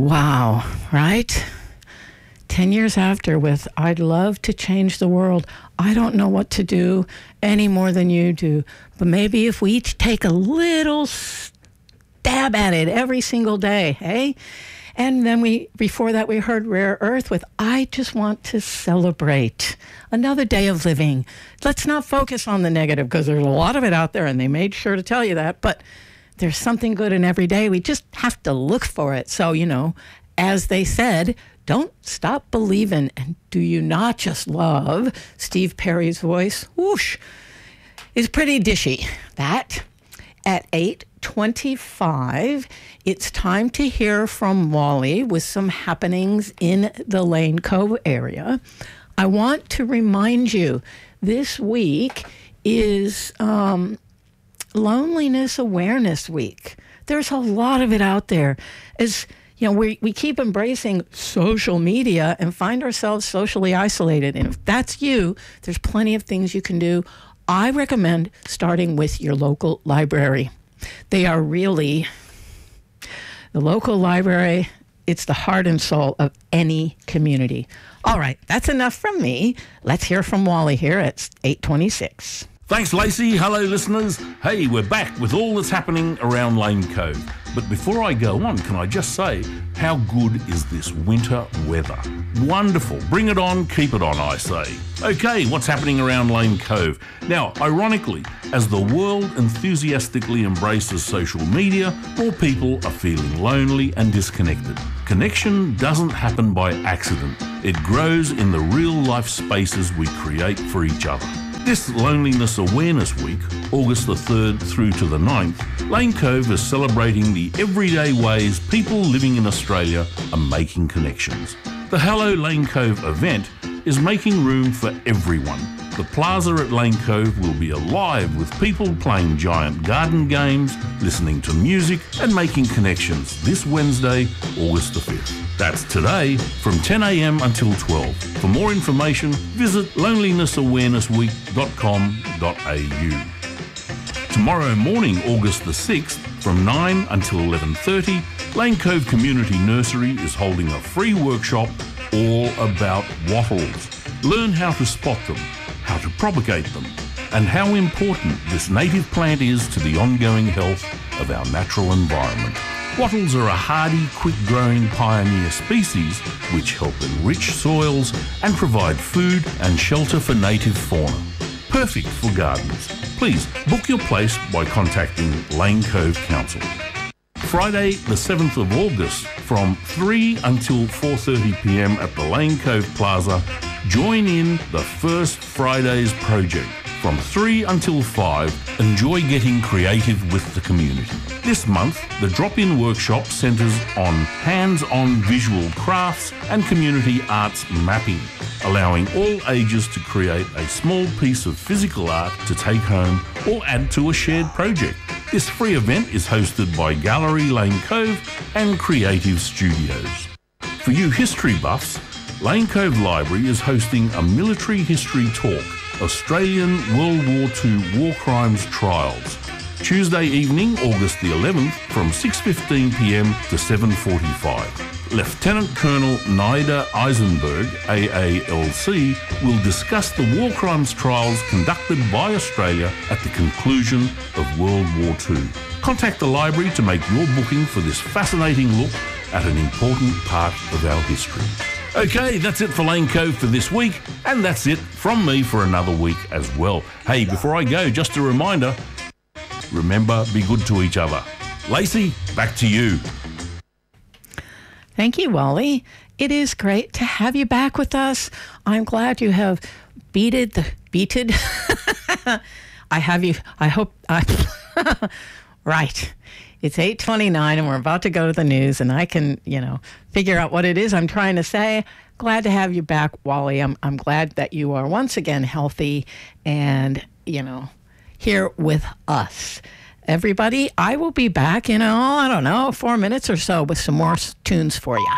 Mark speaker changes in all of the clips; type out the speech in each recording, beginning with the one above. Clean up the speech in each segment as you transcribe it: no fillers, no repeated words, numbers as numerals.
Speaker 1: Wow, right? 10 years after with I'd love to change the world. I don't know what to do any more than you do. But maybe if we each take a little stab at it every single day, hey? And then before that we heard Rare Earth with I just want to celebrate another day of living. Let's not focus on the negative because there's a lot of it out there and they made sure to tell you that. But there's something good in every day. We just have to look for it. So, as they said, don't stop believing. And do you not just love Steve Perry's voice? Whoosh. It's pretty dishy. That at 8:25, it's time to hear from Wally with some happenings in the Lane Cove area. I want to remind you, this week is Loneliness Awareness Week. There's a lot of it out there. As we keep embracing social media and find ourselves socially isolated. And if that's you, there's plenty of things you can do. I recommend starting with your local library. They are really, the local library, it's the heart and soul of any community. All right, that's enough from me. Let's hear from Wally here at 8:26.
Speaker 2: Thanks, Lacey. Hello, listeners. Hey, we're back with all that's happening around Lane Cove. But before I go on, can I just say, how good is this winter weather? Wonderful. Bring it on, keep it on, I say. Okay, what's happening around Lane Cove? Now, ironically, as the world enthusiastically embraces social media, more people are feeling lonely and disconnected. Connection doesn't happen by accident. It grows in the real-life spaces we create for each other. This Loneliness Awareness Week, August the 3rd through to the 9th, Lane Cove is celebrating the everyday ways people living in Australia are making connections. The Hello Lane Cove event is making room for everyone. The plaza at Lane Cove will be alive with people playing giant garden games, listening to music and making connections this Wednesday, August the 5th. That's today from 10 a.m. until 12. For more information, visit lonelinasawarenessweek.com.au. Tomorrow morning, August the 6th, from 9 until 11:30, Lane Cove Community Nursery is holding a free workshop all about wattles. Learn how to spot them, how to propagate them, and how important this native plant is to the ongoing health of our natural environment. Wattles are a hardy, quick-growing pioneer species which help enrich soils and provide food and shelter for native fauna. Perfect for gardens. Please book your place by contacting Lane Cove Council. Friday the 7th of August from 3 until 4:30 p.m. at the Lane Cove Plaza, join in the First Fridays project. From 3 until 5, enjoy getting creative with the community. This month, the drop-in workshop centres on hands-on visual crafts and community arts mapping, allowing all ages to create a small piece of physical art to take home or add to a shared project. This free event is hosted by Gallery Lane Cove and Creative Studios. For you history buffs, Lane Cove Library is hosting a military history talk, Australian World War II War Crimes Trials, Tuesday evening, August the 11th, from 6:15 p.m. to 7:45. Lieutenant Colonel Nida Eisenberg, AALC, will discuss the war crimes trials conducted by Australia at the conclusion of World War II. Contact the library to make your booking for this fascinating look at an important part of our history. Okay, that's it for Lane Cove for this week, and that's it from me for another week as well. Hey, before I go, just a reminder, remember, be good to each other. Lacey, back to you.
Speaker 1: Thank you, Wally. It is great to have you back with us. I'm glad you have beated. I have you. I hope. Right. It's 8:29 and we're about to go to the news and I can, figure out what it is I'm trying to say. Glad to have you back, Wally. I'm glad that you are once again healthy and, here with us. Everybody, I will be back in, 4 minutes or so with some more tunes for you.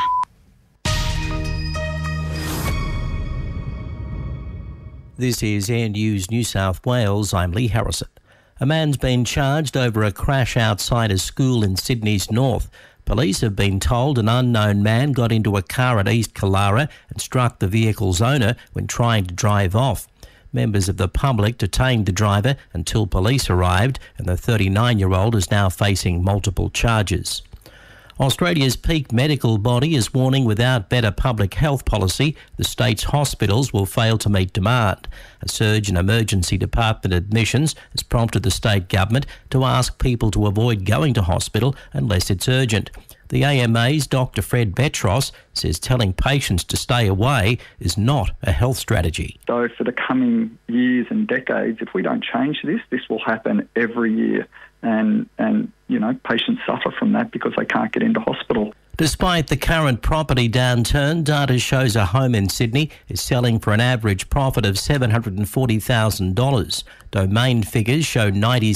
Speaker 3: This is Air News New South Wales. I'm Lee Harrison. A man's been charged over a crash outside a school in Sydney's north. Police have been told an unknown man got into a car at East Killara and struck the vehicle's owner when trying to drive off. Members of the public detained the driver until police arrived, and the 39-year-old is now facing multiple charges. Australia's peak medical body is warning without better public health policy, the state's hospitals will fail to meet demand. A surge in emergency department admissions has prompted the state government to ask people to avoid going to hospital unless it's urgent. The AMA's Dr. Fred Betros says telling patients to stay away is not a health strategy.
Speaker 4: So for the coming years and decades, if we don't change this will happen every year. And patients suffer from that because they can't get into hospital.
Speaker 3: Despite the current property downturn, data shows a home in Sydney is selling for an average profit of $740,000. Domain figures show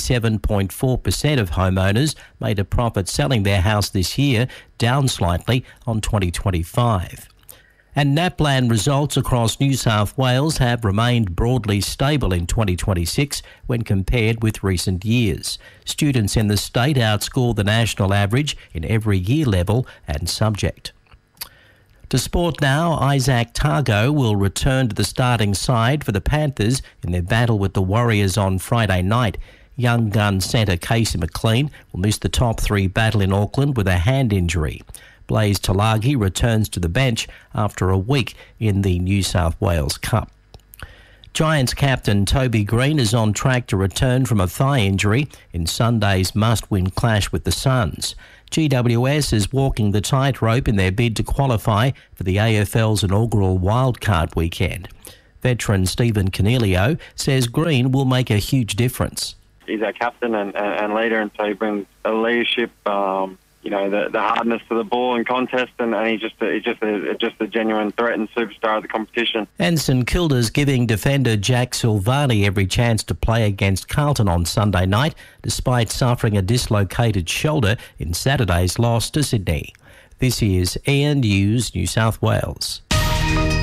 Speaker 3: 97.4% of homeowners made a profit selling their house this year, down slightly on 2025. And NAPLAN results across New South Wales have remained broadly stable in 2026 when compared with recent years. Students in the state outscore the national average in every year level and subject. To sport now, Isaac Targo will return to the starting side for the Panthers in their battle with the Warriors on Friday night. Young gun centre Casey McLean will miss the top three battle in Auckland with a hand injury. Blaze Talagi returns to the bench after a week in the New South Wales Cup. Giants captain Toby Green is on track to return from a thigh injury in Sunday's must-win clash with the Suns. GWS is walking the tightrope in their bid to qualify for the AFL's inaugural wildcard weekend. Veteran Stephen Cornelio says Green will make a huge difference.
Speaker 5: He's our captain and leader, and so he brings a leadership, the hardness to the ball and contest, and he's just a genuine threat and superstar of the competition. And
Speaker 3: St Kilda's giving defender Jack Silvani every chance to play against Carlton on Sunday night, despite suffering a dislocated shoulder in Saturday's loss to Sydney. This is EN News, New South Wales.